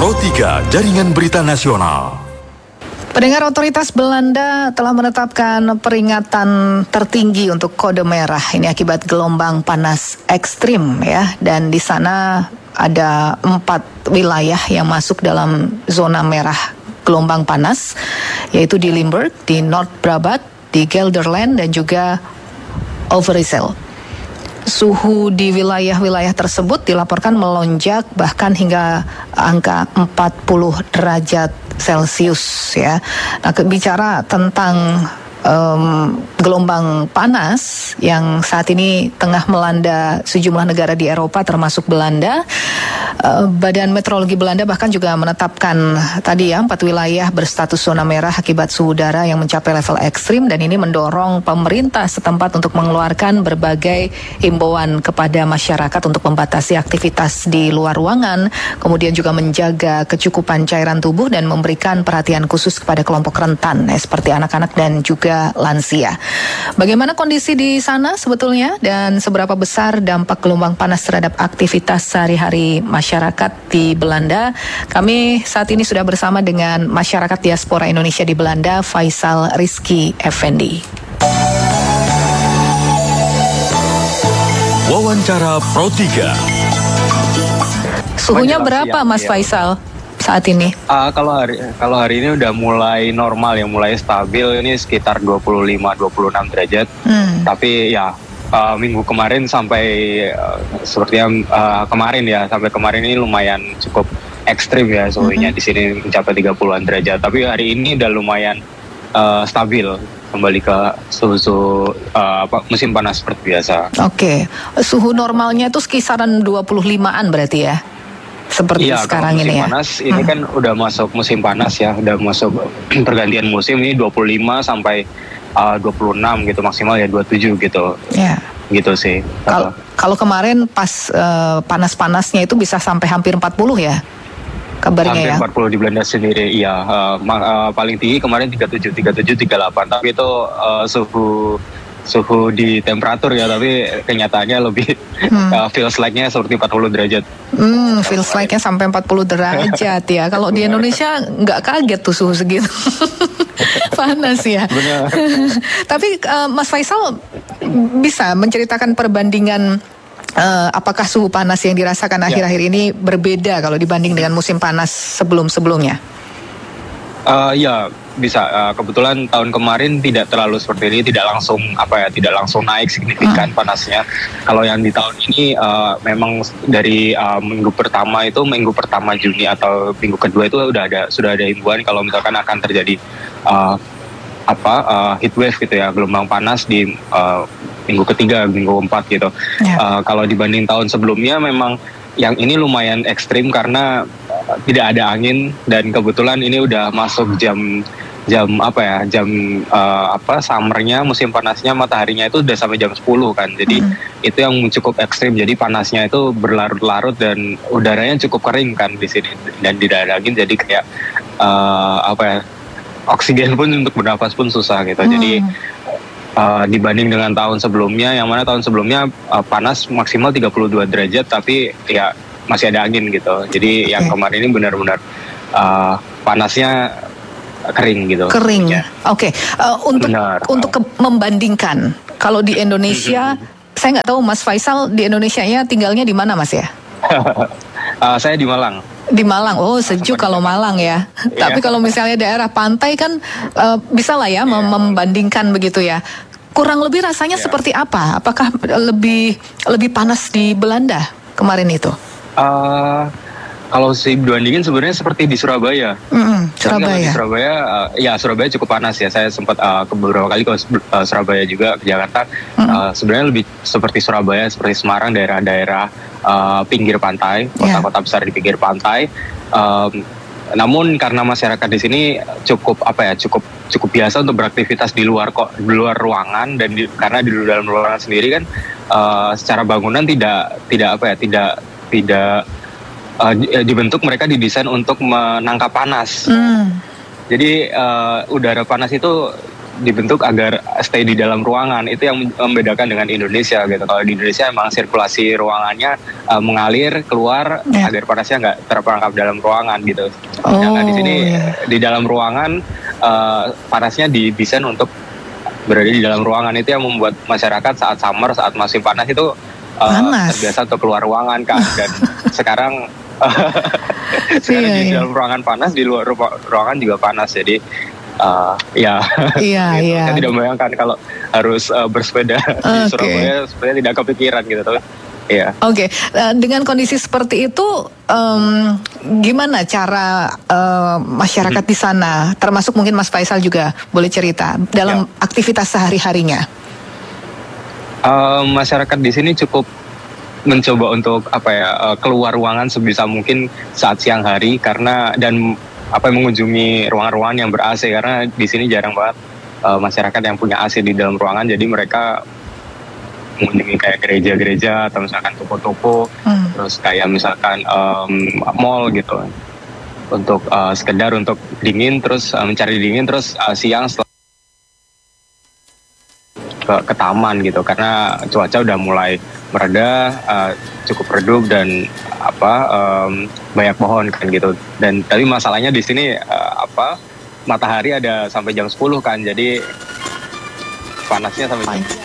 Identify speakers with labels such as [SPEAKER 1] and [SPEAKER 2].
[SPEAKER 1] Pro 3 Jaringan Berita Nasional.
[SPEAKER 2] Pendengar, otoritas Belanda telah menetapkan peringatan tertinggi untuk kode merah. Ini akibat gelombang panas ekstrim ya. Dan di sana ada 4 wilayah yang masuk dalam zona merah gelombang panas, yaitu di Limburg, di North Brabant, di Gelderland, dan juga Overijssel. Suhu di wilayah-wilayah tersebut dilaporkan melonjak bahkan hingga angka 40 derajat Celcius ya. Nah, bicara tentang gelombang panas yang saat ini tengah melanda sejumlah negara di Eropa termasuk Belanda, Badan Meteorologi Belanda bahkan juga menetapkan tadi ya 4 wilayah berstatus zona merah akibat suhu udara yang mencapai level ekstrim, dan ini mendorong pemerintah setempat untuk mengeluarkan berbagai himbauan kepada masyarakat untuk membatasi aktivitas di luar ruangan, kemudian juga menjaga kecukupan cairan tubuh dan memberikan perhatian khusus kepada kelompok rentan seperti anak-anak dan juga lansia. Bagaimana kondisi di sana sebetulnya dan seberapa besar dampak gelombang panas terhadap aktivitas sehari-hari masyarakat di Belanda? Kami saat ini sudah bersama dengan masyarakat diaspora Indonesia di Belanda, Faisal Rizky Effendi.
[SPEAKER 1] Wawancara Pro 3.
[SPEAKER 2] Suhunya berapa Mas Faisal saat ini?
[SPEAKER 3] Kalau hari ini udah mulai normal ya, mulai stabil, ini sekitar 25-26 derajat. Tapi ya minggu kemarin sampai sampai kemarin ini lumayan cukup ekstrim ya suhunya. Di sini mencapai 30-an derajat. Tapi hari ini udah lumayan stabil, kembali ke suhu musim panas seperti biasa.
[SPEAKER 2] Oke. Suhu normalnya itu kisaran 25-an berarti ya? Seperti sekarang ini ya.
[SPEAKER 3] Panas ini kan udah masuk musim panas ya, udah masuk pergantian musim, ini 25 sampai 26 gitu, maksimal ya 27 gitu. Ya. Gitu sih.
[SPEAKER 2] Kalau kemarin pas panas-panasnya itu bisa sampai hampir 40 ya? Kabarnya
[SPEAKER 3] hampir 40 di Belanda sendiri, iya. Paling tinggi kemarin 37, 38, tapi itu suhu di temperatur ya, tapi kenyataannya lebih feels like-nya seperti 40 derajat.
[SPEAKER 2] Feels like-nya sampai 40 derajat ya. Kalau di Indonesia nggak kaget tuh suhu segitu. Panas ya. Benar. Tapi Mas Faisal bisa menceritakan perbandingan apakah suhu panas yang dirasakan akhir-akhir ini berbeda kalau dibanding dengan musim panas sebelum-sebelumnya?
[SPEAKER 3] Ya bisa. Kebetulan tahun kemarin tidak terlalu seperti ini, tidak langsung naik signifikan panasnya. Kalau yang di tahun ini memang dari minggu pertama Juni atau minggu kedua itu sudah ada himbauan kalau misalkan akan terjadi heat wave gitu ya, gelombang panas di minggu ketiga, minggu keempat gitu. Kalau dibanding tahun sebelumnya memang yang ini lumayan ekstrim karena tidak ada angin, dan kebetulan ini udah masuk jam summernya, musim panasnya, mataharinya itu udah sampai jam 10 kan. Jadi itu yang cukup ekstrim. Jadi panasnya itu berlarut-larut dan udaranya cukup kering kan di sini, dan tidak ada angin, jadi kayak oksigen pun untuk bernafas pun susah gitu. Jadi dibanding dengan tahun sebelumnya, yang mana tahun sebelumnya panas maksimal 32 derajat tapi ya masih ada angin gitu. Jadi yang kemarin ini benar-benar panasnya kering gitu.
[SPEAKER 2] Kering. Ya. Oke. Untuk membandingkan, kalau di Indonesia, saya nggak tahu Mas Faisal di Indonesianya tinggalnya di mana Mas ya?
[SPEAKER 3] Saya di Malang.
[SPEAKER 2] Di Malang, sejuk kalau Malang ya. Tapi kalau misalnya daerah pantai kan bisa lah ya membandingkan begitu ya. Kurang lebih rasanya seperti apa? Apakah lebih panas di Belanda kemarin itu?
[SPEAKER 3] Kalau dibandingin sebenarnya seperti di Surabaya.
[SPEAKER 2] Surabaya.
[SPEAKER 3] Di Surabaya, Surabaya cukup panas ya. Saya sempat beberapa kali ke Surabaya juga, ke Jakarta. Sebenarnya lebih seperti Surabaya, seperti Semarang, daerah-daerah pinggir pantai, kota-kota besar di pinggir pantai. Namun karena masyarakat di sini cukup biasa untuk beraktivitas di luar ruangan, dan karena di dalam ruangan sendiri kan secara bangunan tidak dibentuk, mereka didesain untuk menangkap panas. Jadi udara panas itu dibentuk agar stay di dalam ruangan. Itu yang membedakan dengan Indonesia gitu. Kalau di Indonesia emang sirkulasi ruangannya mengalir keluar agar panasnya nggak terperangkap dalam ruangan gitu. Sedangkan di sini di dalam ruangan panasnya didesain untuk berada di dalam ruangan. Itu yang membuat masyarakat saat summer, saat musim panas itu terbiasa untuk keluar ruangan kan. Dan sekarang di dalam ruangan panas, di luar ruangan juga panas. Jadi saya tidak membayangkan kalau harus bersepeda di Surabaya, sebenarnya tidak kepikiran gitu. Oke.
[SPEAKER 2] Dengan kondisi seperti itu, gimana cara masyarakat di sana, termasuk mungkin Mas Faisal juga boleh cerita dalam aktivitas sehari-harinya?
[SPEAKER 3] Masyarakat di sini cukup mencoba untuk keluar ruangan sebisa mungkin saat siang hari dan mengunjungi ruangan-ruangan yang ber-AC, karena di sini jarang banget masyarakat yang punya AC di dalam ruangan. Jadi mereka mengunjungi kayak gereja-gereja atau misalkan toko-toko, terus kayak misalkan mall gitu, untuk sekedar untuk dingin, terus mencari dingin, terus siang setelah ke taman gitu, karena cuaca udah mulai mereda, cukup redup dan banyak pohon kan gitu. Dan tapi masalahnya di sini matahari ada sampai jam 10 kan, jadi panasnya sampai jam